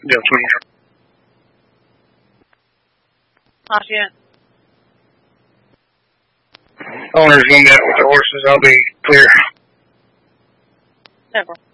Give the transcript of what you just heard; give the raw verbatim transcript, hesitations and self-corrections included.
Dale twenty. Not yet. Owner's in that with the horses. I'll be clear. Never.